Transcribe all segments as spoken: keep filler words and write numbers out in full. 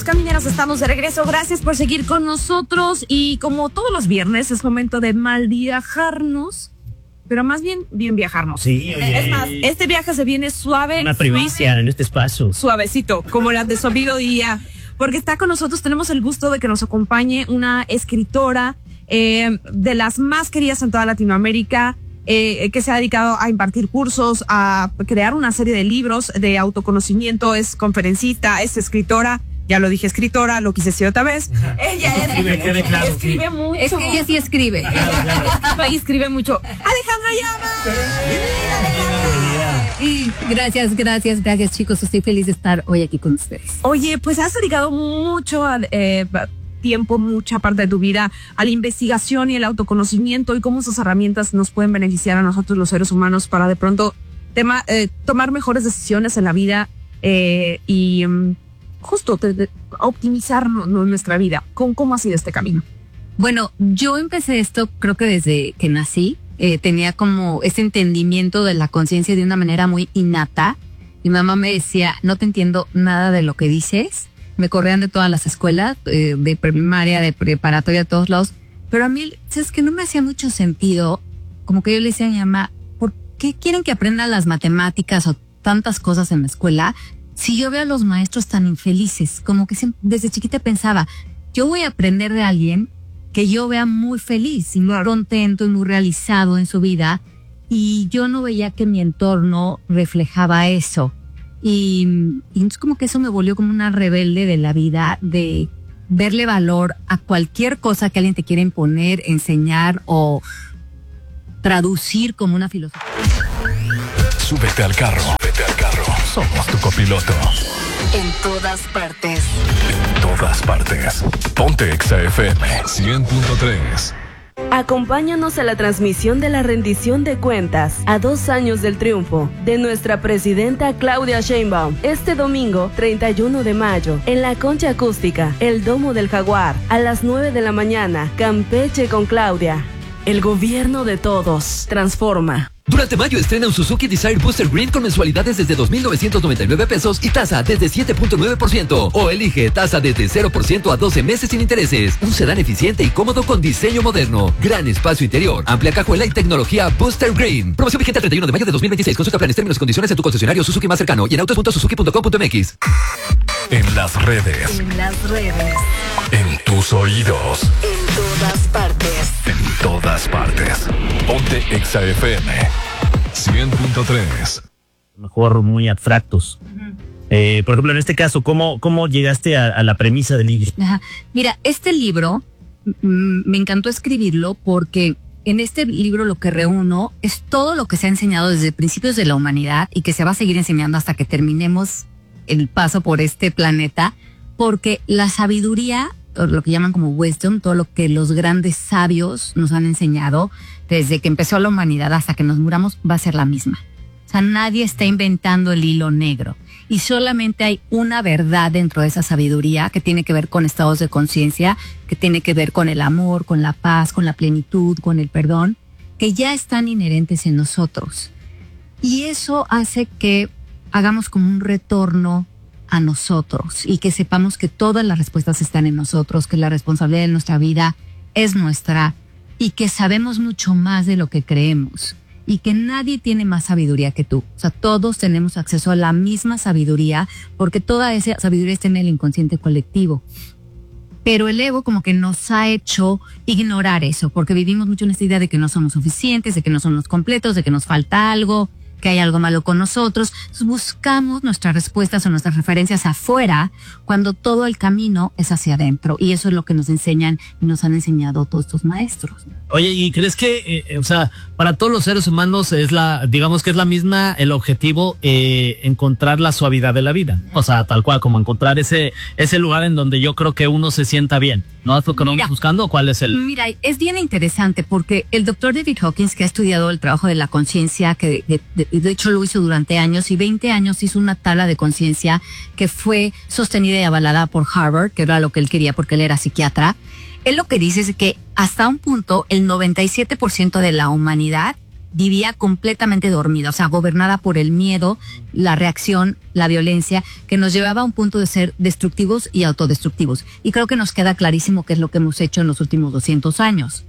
amigos camineros, estamos de regreso. Gracias por seguir con nosotros. Y como todos los viernes, es momento de mal viajarnos. Pero más bien, bien viajarnos. Sí, oye. Es más, este viaje se viene suave. Una primicia suave, en este espacio. Suavecito, como la de Sobido Día. Porque está con nosotros, tenemos el gusto de que nos acompañe una escritora eh, de las más queridas en toda Latinoamérica, eh, que se ha dedicado a impartir cursos, a crear una serie de libros de autoconocimiento, es conferencista, es escritora. Ya lo dije, escritora, lo quise decir otra vez. Ella es, escribe, quede claro, escribe sí. mucho. Es que ella sí escribe. Claro, claro. Y escribe mucho. Alejandra Llamas. Y gracias, gracias, gracias chicos. Estoy feliz de estar hoy aquí con ustedes. Oye, pues has dedicado mucho eh, tiempo, mucha parte de tu vida a la investigación y el autoconocimiento y cómo esas herramientas nos pueden beneficiar a nosotros los seres humanos para de pronto tema, eh, tomar mejores decisiones en la vida eh, y um, justo te, te, optimizar no, no, nuestra vida. ¿Cómo, ¿Cómo ha sido este camino? Bueno, yo empecé esto creo que desde que nací. Eh, tenía como ese entendimiento de la conciencia de una manera muy innata. Mi mamá me decía, no te entiendo nada de lo que dices. Me corrían de todas las escuelas, eh, de primaria, de preparatoria, de todos lados. Pero a mí, ¿sabes qué? No me hacía mucho sentido. Como que yo le decía a mi mamá, ¿por qué quieren que aprenda las matemáticas o tantas cosas en la escuela si yo veo a los maestros tan infelices? Como que siempre, desde chiquita pensaba, yo voy a aprender de alguien que yo vea muy feliz y muy contento y muy realizado en su vida, y yo no veía que mi entorno reflejaba eso. Y, y entonces como que eso me volvió como una rebelde de la vida, de verle valor a cualquier cosa que alguien te quiera imponer, enseñar o traducir como una filosofía. Súbete al carro, súbete al carro. Somos tu copiloto. En todas partes. En todas partes. Ponte Exa F M cien punto tres. Acompáñanos a la transmisión de la rendición de cuentas a dos años del triunfo de nuestra presidenta Claudia Sheinbaum este domingo treinta y uno de mayo en la Concha Acústica, el Domo del Jaguar, a las nueve de la mañana. Campeche con Claudia. El gobierno de todos. Transforma. Durante mayo estrena un Suzuki Desire Booster Green con mensualidades desde dos mil novecientos noventa y nueve pesos y tasa desde siete punto nueve por ciento. O elige tasa desde cero por ciento a doce meses sin intereses. Un sedán eficiente y cómodo con diseño moderno. Gran espacio interior, amplia cajuela y tecnología Booster Green. Promoción vigente el treinta y uno de mayo de dos mil veintiséis. Consulta planes, términos y condiciones en tu concesionario Suzuki más cercano y en autos punto suzuki punto com punto m x. En las redes. En las redes. En tus oídos. En todas partes. En todas partes. Ponte Exa F M cien punto tres. Mejor muy abstractos. Uh-huh. Eh, por ejemplo, en este caso, ¿cómo, cómo llegaste a, a la premisa del libro? Ajá. Mira, este libro mm, me encantó escribirlo porque en este libro lo que reúno es todo lo que se ha enseñado desde principios de la humanidad y que se va a seguir enseñando hasta que terminemos el paso por este planeta, porque la sabiduría, o lo que llaman como wisdom, todo lo que los grandes sabios nos han enseñado desde que empezó la humanidad hasta que nos muramos, va a ser la misma. O sea, nadie está inventando el hilo negro y solamente hay una verdad dentro de esa sabiduría que tiene que ver con estados de conciencia, que tiene que ver con el amor, con la paz, con la plenitud, con el perdón, que ya están inherentes en nosotros. Y eso hace que hagamos como un retorno a nosotros y que sepamos que todas las respuestas están en nosotros, que la responsabilidad de nuestra vida es nuestra y que sabemos mucho más de lo que creemos y que nadie tiene más sabiduría que tú. O sea, todos tenemos acceso a la misma sabiduría porque toda esa sabiduría está en el inconsciente colectivo. Pero el ego como que nos ha hecho ignorar eso porque vivimos mucho en esta idea de que no somos suficientes, de que no somos completos, de que nos falta algo, que hay algo malo con nosotros. Entonces buscamos nuestras respuestas o nuestras referencias afuera cuando todo el camino es hacia adentro. Y eso es lo que nos enseñan y nos han enseñado todos estos maestros. Oye, ¿y crees que, eh, o sea, para todos los seres humanos es la, digamos que es la misma, el objetivo, eh, encontrar la suavidad de la vida? O sea, tal cual, como encontrar ese, ese lugar en donde yo creo que uno se sienta bien. ¿No es lo que vamos buscando? ¿Cuál es el...? Mira, es bien interesante porque el doctor David Hawkins, que ha estudiado el trabajo de la conciencia, que de, de, de hecho lo hizo durante años y veinte años hizo una tabla de conciencia que fue sostenida y avalada por Harvard, que era lo que él quería porque él era psiquiatra. Él lo que dice es que hasta un punto el noventa y siete por ciento de la humanidad vivía completamente dormida, o sea, gobernada por el miedo, la reacción, la violencia, que nos llevaba a un punto de ser destructivos y autodestructivos. Y creo que nos queda clarísimo qué es lo que hemos hecho en los últimos doscientos años.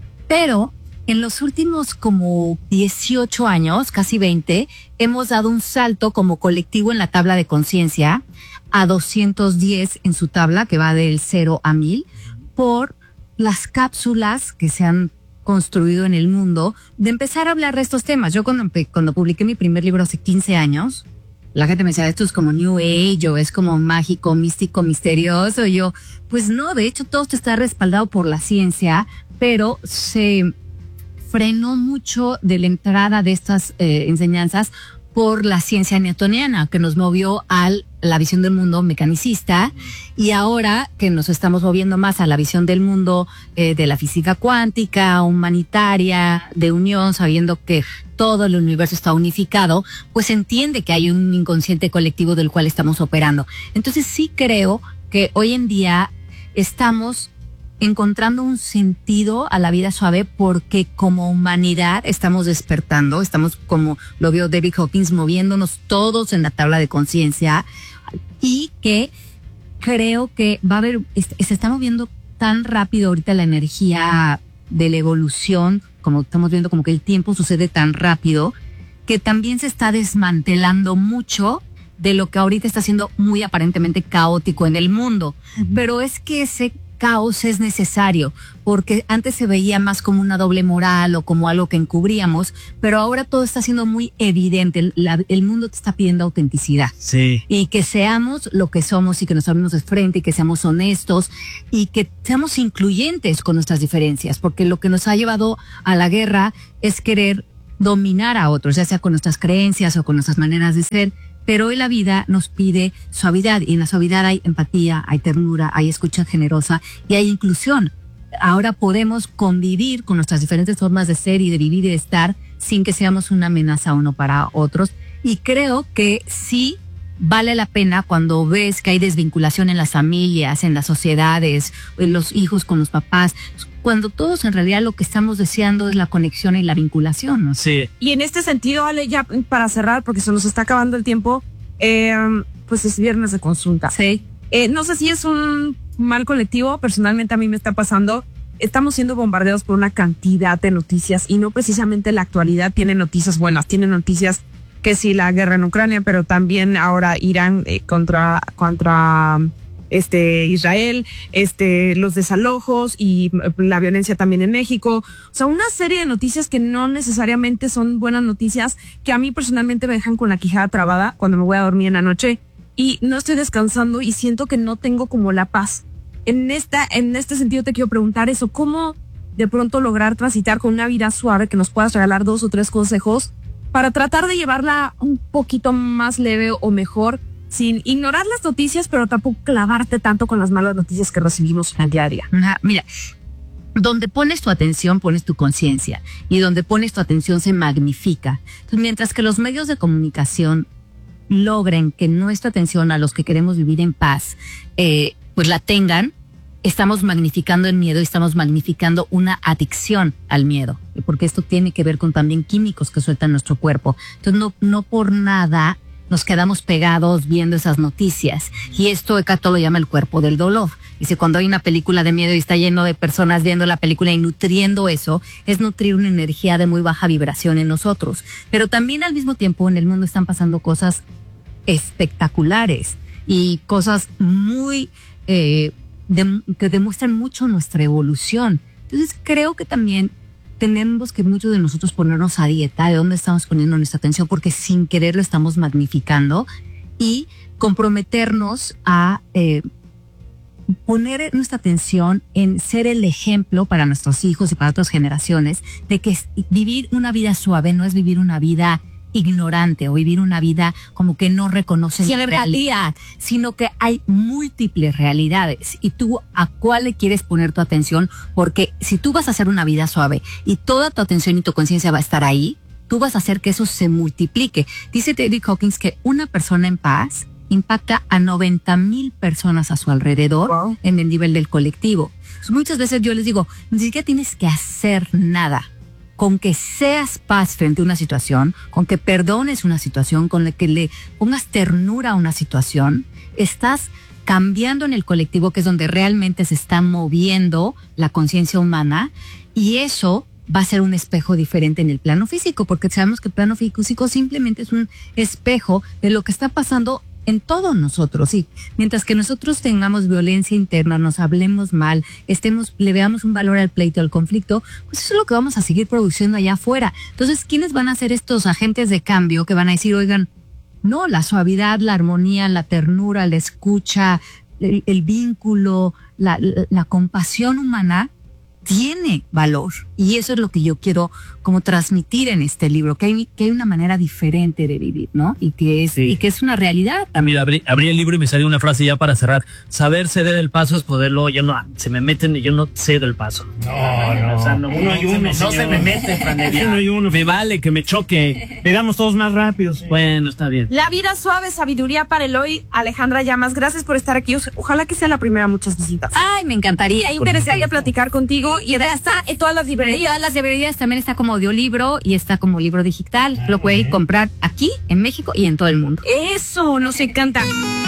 Pero en los últimos como dieciocho años, casi veinte, hemos dado un salto como colectivo en la tabla de conciencia a doscientos diez en su tabla, que va del cero a mil, por las cápsulas que se han construido en el mundo de empezar a hablar de estos temas. Yo cuando, cuando publiqué mi primer libro hace quince años, la gente me decía, esto es como New Age o es como mágico, místico, misterioso. Y yo, pues no, de hecho todo esto está respaldado por la ciencia, pero se frenó mucho de la entrada de estas eh, enseñanzas por la ciencia newtoniana, que nos movió a la visión del mundo mecanicista, y ahora que nos estamos moviendo más a la visión del mundo eh, de la física cuántica, humanitaria, de unión, sabiendo que todo el universo está unificado, pues entiende que hay un inconsciente colectivo del cual estamos operando. Entonces sí creo que hoy en día estamos encontrando un sentido a la vida suave porque como humanidad estamos despertando, estamos, como lo vio David Hawkins, moviéndonos todos en la tabla de conciencia, y que creo que va a haber, se está moviendo tan rápido ahorita la energía de la evolución, como estamos viendo como que el tiempo sucede tan rápido, que también se está desmantelando mucho de lo que ahorita está siendo muy aparentemente caótico en el mundo. Uh-huh. Pero es que ese caos es necesario, porque antes se veía más como una doble moral o como algo que encubríamos, pero ahora todo está siendo muy evidente. La, el mundo te está pidiendo autenticidad. Sí. Y que seamos lo que somos y que nos hablemos de frente y que seamos honestos y que seamos incluyentes con nuestras diferencias, porque lo que nos ha llevado a la guerra es querer dominar a otros, ya sea con nuestras creencias o con nuestras maneras de ser. Pero hoy la vida nos pide suavidad, y en la suavidad hay empatía, hay ternura, hay escucha generosa y hay inclusión. Ahora podemos convivir con nuestras diferentes formas de ser y de vivir y de estar sin que seamos una amenaza uno para otros. Y creo que sí vale la pena cuando ves que hay desvinculación en las familias, en las sociedades, en los hijos con los papás, cuando todos en realidad lo que estamos deseando es la conexión y la vinculación, ¿no? Sí. Y en este sentido, Ale, ya para cerrar, porque se nos está acabando el tiempo, eh, pues es viernes de consulta. Sí. Eh, no sé si es un mal colectivo, personalmente a mí me está pasando. Estamos siendo bombardeados por una cantidad de noticias y no precisamente la actualidad tiene noticias buenas, tiene noticias que sí, la guerra en Ucrania, pero también ahora Irán eh, contra contra este Israel, este los desalojos y la violencia también en México. O sea, una serie de noticias que no necesariamente son buenas noticias, que a mí personalmente me dejan con la quijada trabada cuando me voy a dormir en la noche y no estoy descansando y siento que no tengo como la paz. En esta en este sentido te quiero preguntar eso, ¿cómo de pronto lograr transitar con una vida suave, que nos puedas regalar dos o tres consejos para tratar de llevarla un poquito más leve o mejor, sin ignorar las noticias, pero tampoco clavarte tanto con las malas noticias que recibimos al día a día? Ajá, mira, donde pones tu atención, pones tu conciencia, y donde pones tu atención se magnifica. Entonces, mientras que los medios de comunicación logren que nuestra atención a los que queremos vivir en paz, eh, pues la tengan, estamos magnificando el miedo y estamos magnificando una adicción al miedo, porque esto tiene que ver con también químicos que suelta nuestro cuerpo. Entonces no, no por nada nos quedamos pegados viendo esas noticias. Y esto Eckhart Tolle lo llama el cuerpo del dolor. Dice, cuando hay una película de miedo y está lleno de personas viendo la película y nutriendo eso, es nutrir una energía de muy baja vibración en nosotros. Pero también al mismo tiempo en el mundo están pasando cosas espectaculares y cosas muy... Eh, De, que demuestran mucho nuestra evolución. Entonces creo que también tenemos que muchos de nosotros ponernos a dieta de dónde estamos poniendo nuestra atención, porque sin querer lo estamos magnificando, y comprometernos a eh, poner nuestra atención en ser el ejemplo para nuestros hijos y para otras generaciones de que vivir una vida suave no es vivir una vida ignorante o vivir una vida como que no reconoces la realidad, sino que hay múltiples realidades y tú a cuál le quieres poner tu atención, porque si tú vas a hacer una vida suave y toda tu atención y tu conciencia va a estar ahí, tú vas a hacer que eso se multiplique. Dice David Hawkins que una persona en paz impacta a noventa mil personas a su alrededor. Wow. En el nivel del colectivo. Muchas veces yo les digo, ni siquiera tienes que hacer nada. con que seas paz frente a una situación, con que perdones una situación, con que le pongas ternura a una situación, estás cambiando en el colectivo, que es donde realmente se está moviendo la conciencia humana, y eso va a ser un espejo diferente en el plano físico, porque sabemos que el plano físico simplemente es un espejo de lo que está pasando en todos nosotros. Sí, mientras que nosotros tengamos violencia interna, nos hablemos mal, estemos, le veamos un valor al pleito, al conflicto, pues eso es lo que vamos a seguir produciendo allá afuera. Entonces, ¿quiénes van a ser estos agentes de cambio que van a decir, oigan, no, la suavidad, la armonía, la ternura, la escucha, el, el vínculo, la, la, la compasión humana tiene valor? Y eso es lo que yo quiero como transmitir en este libro, que hay, que hay una manera diferente de vivir, ¿no? Y que es, sí. y que es una realidad. Ah, mira, abrí, abrí el libro y me salió una frase ya para cerrar. Saber ceder el paso es poderlo, yo no, se me meten y yo no cedo el paso. No, no. O sea, no, uno y uno, no señor. Se me mete, Franelia. Uno y uno. Me vale que me choque. Pegamos todos más rápidos. Bueno, está bien. La vida suave, sabiduría para el hoy. Alejandra Llamas, gracias por estar aquí. Ojalá que sea la primera muchas visitas. Ay, me encantaría. Me interesaría platicar contigo, y ya está en todas las librerías. Todas las librerías, también está como audiolibro y está como libro digital. Lo puede comprar aquí, en México y en todo el mundo. Eso, nos encanta.